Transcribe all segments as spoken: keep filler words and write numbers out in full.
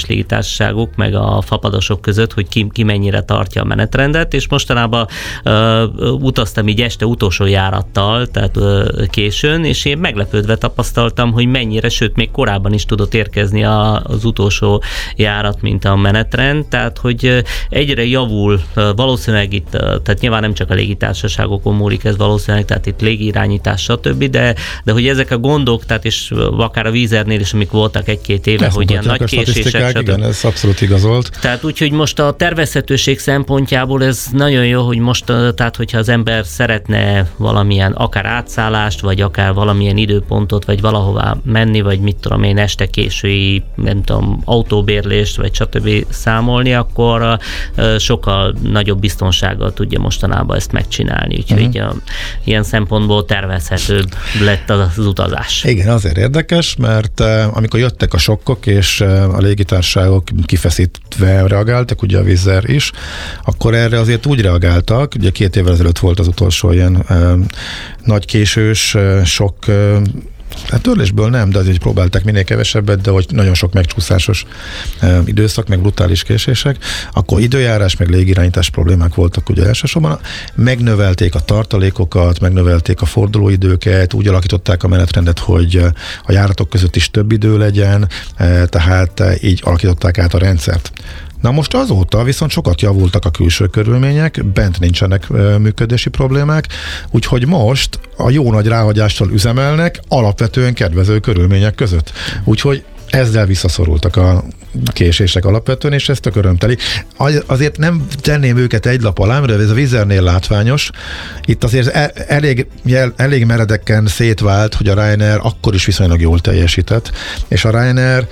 egyes légitársaságok meg a fapadosok között, hogy ki, ki mennyire tartja a menetrendet, és mostanában uh, utaztam így este utolsó járattal, tehát uh, későn, és én meglepődve tapasztaltam, hogy mennyire, sőt, még korábban is tudott érkezni a, az utolsó járat, mint a menetrend, tehát, hogy uh, egyre javul, uh, valószínűleg itt, uh, tehát nyilván nem csak a légitársaságokon múlik ez valószínűleg, tehát itt légirányítás, stb., de, de hogy ezek a gondok, tehát és akár a Vízernél is, amik voltak egy-két éve, ezt hogy ilyen nagy késések. Igen, ez abszolút igazolt. Tehát úgyhogy most a tervezhetőség szempontjából ez nagyon jó, hogy most, tehát hogyha az ember szeretne valamilyen akár átszállást, vagy akár valamilyen időpontot, vagy valahová menni, vagy mit tudom én, este késői, nem tudom, autóbérlést, vagy stb. Számolni, akkor sokkal nagyobb biztonsággal tudja mostanában ezt megcsinálni. Úgyhogy uh-huh. ilyen szempontból tervezhetőbb lett az utazás. Igen, azért érdekes, mert amikor jöttek a sokkok, és a légitársaságok kifeszítve reagáltak, ugye a Wizz Air is, akkor erre azért úgy reagáltak, ugye két évvel ezelőtt volt az utolsó ilyen ö, nagy késős, ö, sok ö, hát törlésből nem, de azért próbálták minél kevesebbet, de hogy nagyon sok megcsúszásos e, időszak, meg brutális késések, akkor időjárás, meg légirányítás problémák voltak ugye elsősorban. Megnövelték a tartalékokat, megnövelték a fordulóidőket, úgy alakították a menetrendet, hogy a járatok között is több idő legyen, e, tehát e, így alakították át a rendszert. Na most azóta viszont sokat javultak a külső körülmények, bent nincsenek e, működési problémák, úgyhogy most a jó nagy ráhagyással üzemelnek alapvetően kedvező körülmények között. Úgyhogy ezzel visszaszorultak a késések alapvetően, és ez tök örömteli. Azért nem tenném őket egy lap alá, mert ez a Wizz Airnél látványos. Itt azért elég, elég meredeken szétvált, hogy a Ryanair akkor is viszonylag jól teljesített, és a Ryanair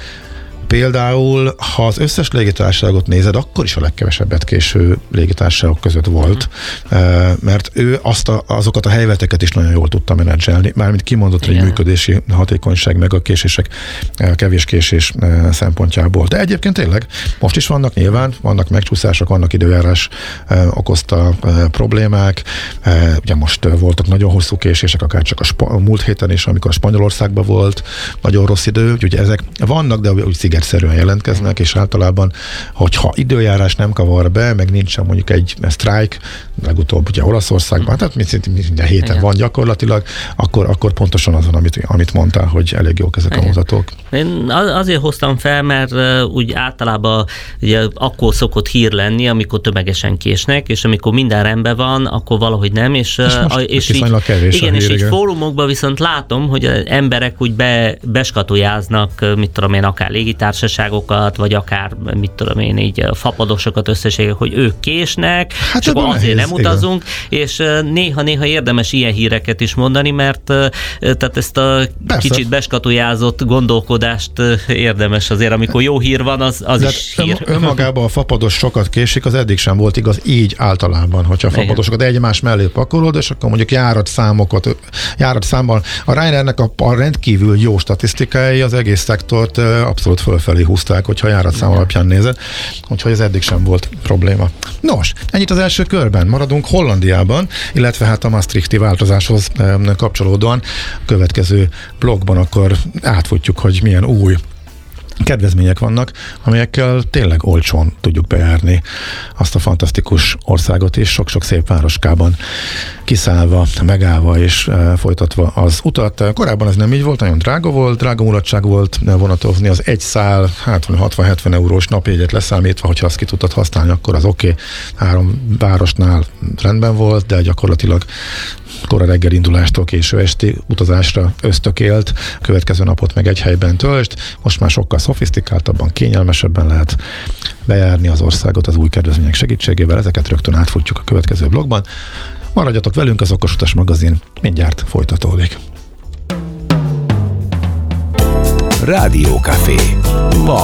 például, ha az összes légitársaságot nézed, akkor is a legkevesebbet késő légitársaságok között volt, mm. mert ő azt a, azokat a helyzeteket is nagyon jól tudta menedzselni, mármint kimondott egy működési hatékonyság, meg a késések, kevés késés szempontjából. De egyébként tényleg most is vannak nyilván, vannak megcsúszások, vannak időjárás okozta problémák, ugye most voltak nagyon hosszú késések, akár csak a, spa, a múlt héten is, amikor a Spanyolországban volt nagyon rossz idő, úgyhogy ezek vannak, de úgy szigetszerűen jelentkeznek, és általában, hogyha időjárás nem kavar be, meg nincsen mondjuk egy sztrájk, legutóbb ugye Olaszországban, tehát minden héten igen. van gyakorlatilag, akkor, akkor pontosan azon, amit, amit mondtál, hogy elég jók ezek igen. a mutatók. Én azért hoztam fel, mert úgy általában ugye, akkor szokott hír lenni, amikor tömegesen késnek, és amikor minden rendben van, akkor valahogy nem, és, és, a, és így, kevés igen, és így fórumokban viszont látom, hogy az emberek úgy be, beskatujáznak, mit tudom én, akár légitársaságokat, vagy akár, mit tudom én, így fapadosokat összességek, hogy ők késnek, hát és akkor azért nem utazunk, igen. és néha-néha érdemes ilyen híreket is mondani, mert tehát ezt a Persze. kicsit beskatujázott gondolkodást érdemes azért, amikor jó hír van, az, az is hír. Önmagában a fapados sokat késik, az eddig sem volt igaz így általában, hogyha a fapadosokat egymás mellé pakolod, és akkor mondjuk járatszámokat, járatszámban a Ryanairnek a, a rendkívül jó statisztikái az egész szektort abszolút fölfelé húzták, hogyha járatszám alapján nézed, úgyhogy ez eddig sem volt probléma. Nos, ennyit az első körben. Maradunk Hollandiában, illetve hát a Maastrichti változáshoz kapcsolódóan a következő blogban akkor átfutjuk, hogy milyen új kedvezmények vannak, amelyekkel tényleg olcsón tudjuk bejárni azt a fantasztikus országot is, sok-sok szép városkában kiszállva, megállva és e, folytatva az utat. Korábban ez nem így volt, nagyon drága volt, drága mulatság volt vonatozni, az egy szál, hát hatvan-hetven eurós napjegyet leszámítva, hogyha azt ki tudtad használni, akkor az oké. Okay. Három városnál rendben volt, de gyakorlatilag kora reggel indulástól késő esti utazásra ösztökélt, következő napot meg egy helyben töltsd, most már sokkal szofisztikáltabban, kényelmesebben lehet bejárni az országot az új kedvezmények segítségével, ezeket rögtön átfutjuk a következő blogban. Maradjatok velünk, az Okos Utas magazin mindjárt folytatódik. Rádiókafé. Ma